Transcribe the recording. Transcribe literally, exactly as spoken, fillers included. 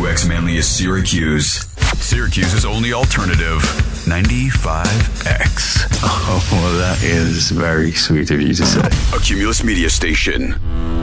W X manliest Syracuse. Syracuse's only alternative, ninety-five X. Oh, well, that is very sweet of you to say. A Cumulus Media Station.